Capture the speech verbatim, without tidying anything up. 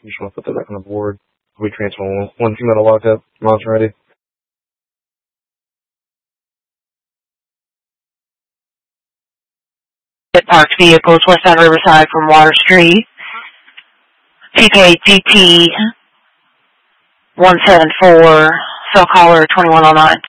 You just want to put that back on the board. We transfer one, one two metal lockup. Mounts ready. Parked vehicles west side Riverside from Water Street. T K D T one seven four, cell caller twenty-one oh nine.